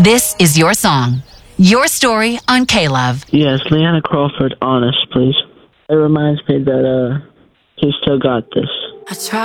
This is your song. Your story on K-Love. Yes, Leanna Crawford, Honest, please. It reminds me that he still got this. I try